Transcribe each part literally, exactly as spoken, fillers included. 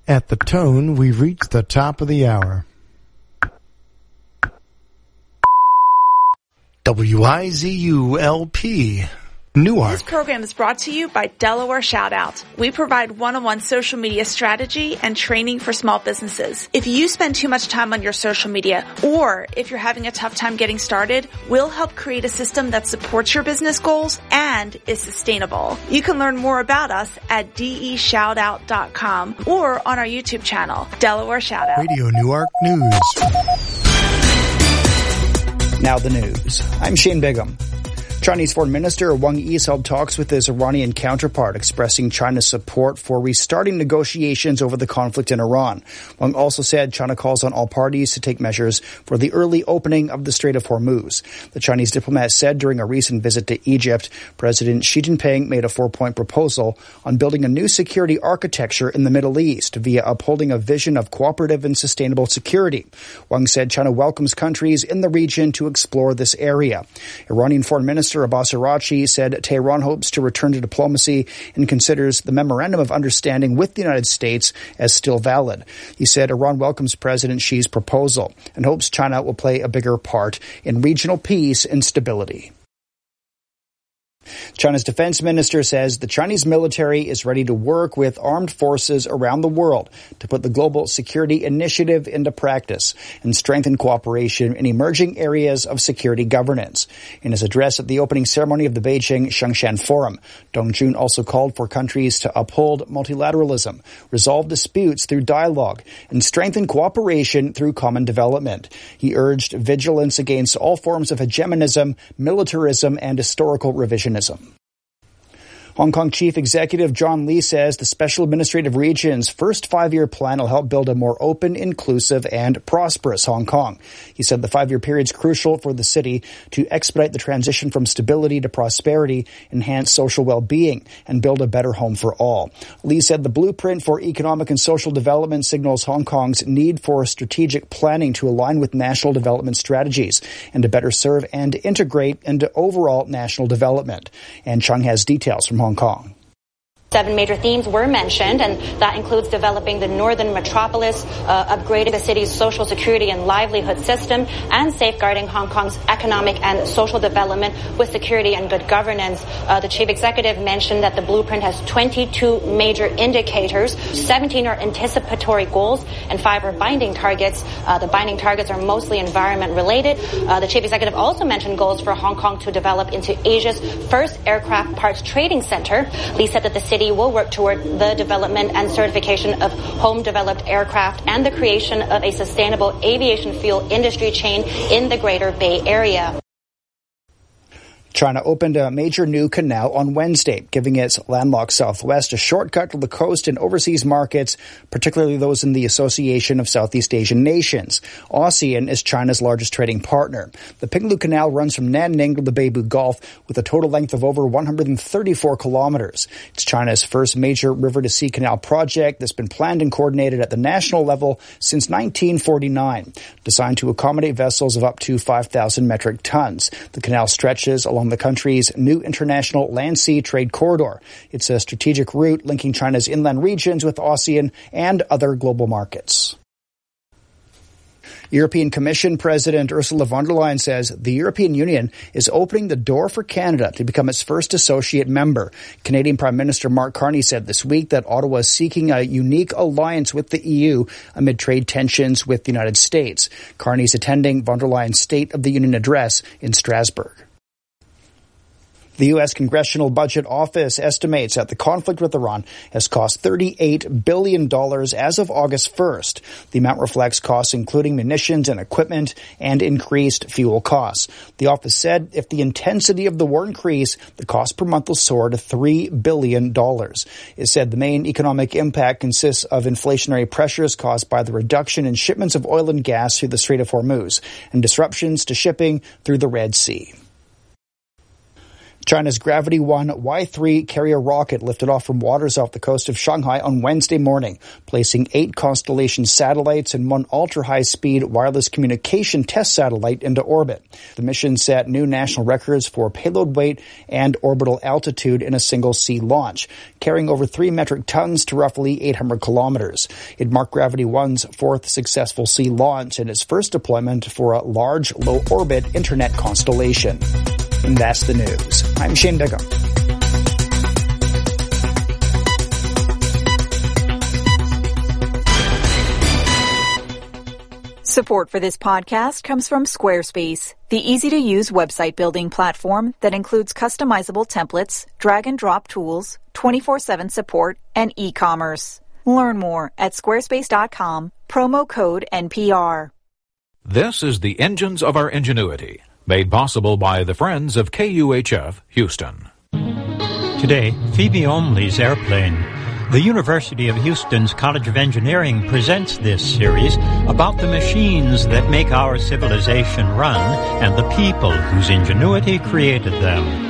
At the tone, we've reached the top of the hour. W I Z U L P, Newark. This program is brought to you by Delaware Shoutout. We provide one-on-one social media strategy and training for small businesses. If you spend too much time on your social media, or if you're having a tough time getting started, we'll help create a system that supports your business goals and is sustainable. You can learn more about us at D E shoutout dot com or on our YouTube channel, Delaware Shoutout. Radio Newark News. Now the news. I'm Shane Bigham. Chinese Foreign Minister Wang Yi held talks with his Iranian counterpart, expressing China's support for restarting negotiations over the conflict in Iran. Wang also said China calls on all parties to take measures for the early opening of the Strait of Hormuz. The Chinese diplomat said during a recent visit to Egypt, President Xi Jinping made a four-point proposal on building a new security architecture in the Middle East via upholding a vision of cooperative and sustainable security. Wang said China welcomes countries in the region to explore this area. Iranian Foreign Minister Abbas Araghchi said Tehran hopes to return to diplomacy and considers the Memorandum of Understanding with the United States as still valid. He said Iran welcomes President Xi's proposal and hopes China will play a bigger part in regional peace and stability. China's defense minister says the Chinese military is ready to work with armed forces around the world to put the Global Security Initiative into practice and strengthen cooperation in emerging areas of security governance. In his address at the opening ceremony of the Beijing Shengshan Forum, Dong Jun also called for countries to uphold multilateralism, resolve disputes through dialogue, and strengthen cooperation through common development. He urged vigilance against all forms of hegemonism, militarism, and historical revisionism. Hong Kong Chief Executive John Lee says the Special Administrative Region's first five-year plan will help build a more open, inclusive, and prosperous Hong Kong. He said the five-year period is crucial for the city to expedite the transition from stability to prosperity, enhance social well-being, and build a better home for all. Lee said the blueprint for economic and social development signals Hong Kong's need for strategic planning to align with national development strategies and to better serve and integrate into overall national development. And Chung has details from Hong Kong. Seven major themes were mentioned, and that includes developing the northern metropolis, uh, upgrading the city's social security and livelihood system, and safeguarding Hong Kong's economic and social development with security and good governance. Uh, the chief executive mentioned that the blueprint has twenty-two major indicators, seventeen are anticipatory goals, and five are binding targets. Uh, the binding targets are mostly environment related. Uh, the chief executive also mentioned goals for Hong Kong to develop into Asia's first aircraft parts trading center. Lee said that the city will work toward the development and certification of home-developed aircraft and the creation of a sustainable aviation fuel industry chain in the Greater Bay Area. China opened a major new canal on Wednesday, giving its landlocked southwest a shortcut to the coast and overseas markets, particularly those in the Association of Southeast Asian Nations. ASEAN is China's largest trading partner. The Pinglu Canal runs from Nanning to the Beibu Gulf with a total length of over one hundred thirty-four kilometers. It's China's first major river-to-sea canal project that's been planned and coordinated at the national level since nineteen forty-nine. Designed to accommodate vessels of up to five thousand metric tons, the canal stretches along the country's new international land-sea trade corridor. It's a strategic route linking China's inland regions with ASEAN and other global markets. European Commission President Ursula von der Leyen says the European Union is opening the door for Canada to become its first associate member. Canadian Prime Minister Mark Carney said this week that Ottawa is seeking a unique alliance with the E U amid trade tensions with the United States. Carney's attending von der Leyen's State of the Union address in Strasbourg. The U S Congressional Budget Office estimates that the conflict with Iran has cost thirty-eight billion dollars as of August first. The amount reflects costs including munitions and equipment and increased fuel costs. The office said if the intensity of the war increased, the cost per month will soar to three billion dollars. It said the main economic impact consists of inflationary pressures caused by the reduction in shipments of oil and gas through the Strait of Hormuz and disruptions to shipping through the Red Sea. China's Gravity one Y three carrier rocket lifted off from waters off the coast of Shanghai on Wednesday morning, placing eight Constellation satellites and one ultra-high-speed wireless communication test satellite into orbit. The mission set new national records for payload weight and orbital altitude in a single sea launch, carrying over three metric tons to roughly eight hundred kilometers. It marked Gravity one's fourth successful sea launch and its first deployment for a large, low-orbit internet constellation. And that's the news. I'm Shane Bigham. Support for this podcast comes from Squarespace, the easy-to-use website building platform that includes customizable templates, drag-and-drop tools, twenty-four seven support, and e-commerce. Learn more at squarespace dot com, promo code N P R. This is the Engines of Our Ingenuity, made possible by the Friends of K U H F Houston. Today, Phoebe Omley's Airplane. The University of Houston's College of Engineering presents this series about the machines that make our civilization run and the people whose ingenuity created them.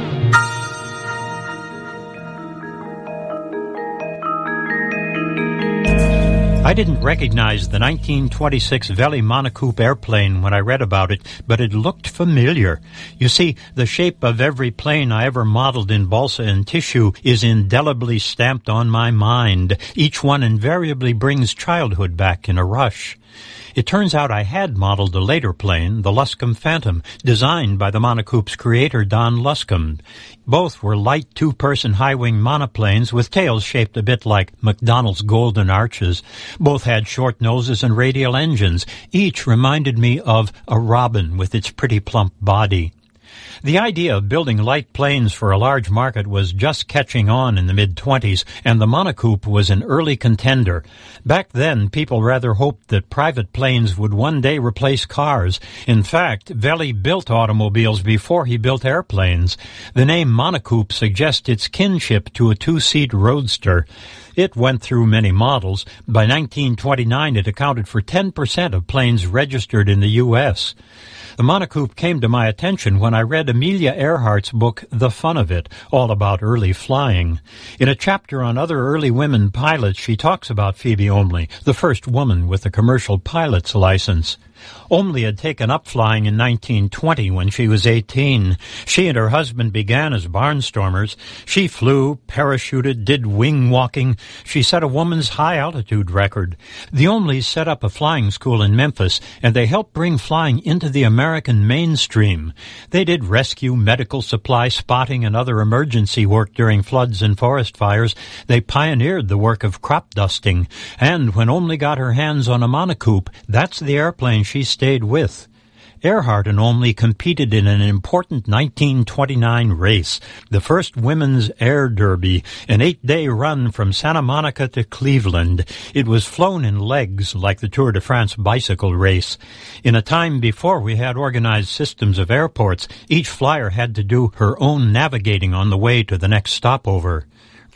I didn't recognize the nineteen twenty-six Veli monocoque airplane when I read about it, but it looked familiar. You see, the shape of every plane I ever modeled in balsa and tissue is indelibly stamped on my mind. Each one invariably brings childhood back in a rush. It turns out I had modeled a later plane, the Luscombe Phantom, designed by the monocoupe's creator, Don Luscombe. Both were light two-person high-wing monoplanes with tails shaped a bit like McDonald's golden arches. Both had short noses and radial engines. Each reminded me of a robin with its pretty plump body. The idea of building light planes for a large market was just catching on in the mid-twenties, and the monocoupe was an early contender. Back then, people rather hoped that private planes would one day replace cars. In fact, Veli built automobiles before he built airplanes. The name monocoupe suggests its kinship to a two-seat roadster. It went through many models. By nineteen twenty-nine, it accounted for ten percent of planes registered in the U S The monocoupe came to my attention when I read Amelia Earhart's book, The Fun of It, all about early flying. In a chapter on other early women pilots, she talks about Phoebe Omley, the first woman with a commercial pilot's license. Omley had taken up flying in nineteen twenty when she was eighteen. She and her husband began as barnstormers. She flew, parachuted, did wing walking. She set a woman's high-altitude record. The Omleys set up a flying school in Memphis, and they helped bring flying into the American mainstream. They did rescue, medical supply, spotting, and other emergency work during floods and forest fires. They pioneered the work of crop dusting. And when Omley got her hands on a monocoupe, that's the airplane she stayed with. Earhart and Omley competed in an important nineteen twenty-nine race, the first women's air derby, an eight-day run from Santa Monica to Cleveland. It was flown in legs like the Tour de France bicycle race. In a time before we had organized systems of airports, each flyer had to do her own navigating on the way to the next stopover.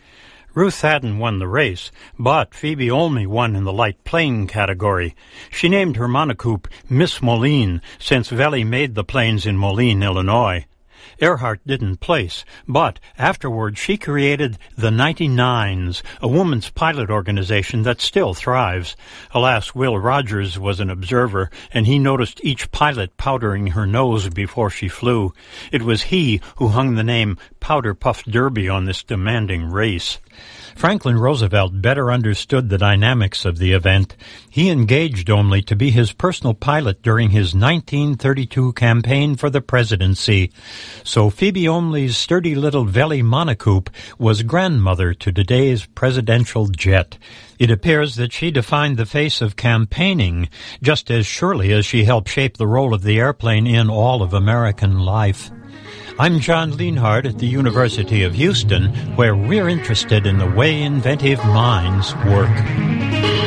Ruth Haddon won the race, but Phoebe Omley won in the light plane category. She named her monocoupe Miss Moline, since Veli made the planes in Moline, Illinois. Earhart didn't place, but afterward she created the ninety-nines, a woman's pilot organization that still thrives. Alas, Will Rogers was an observer, and he noticed each pilot powdering her nose before she flew. It was he who hung the name Powder Puff Derby on this demanding race. Franklin Roosevelt better understood the dynamics of the event. He engaged Omley to be his personal pilot during his nineteen thirty-two campaign for the presidency. So Phoebe Omley's sturdy little Veli monocoupe was grandmother to today's presidential jet. It appears that she defined the face of campaigning just as surely as she helped shape the role of the airplane in all of American life. I'm John Lienhardt at the University of Houston, where we're interested in the way inventive minds work.